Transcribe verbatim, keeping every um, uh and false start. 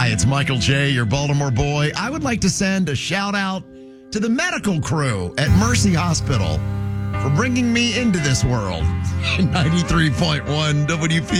Hi, it's Michael J., your Baltimore boy. I would like to send a shout out to the medical crew at Mercy Hospital for bringing me into this world. ninety-three point one W P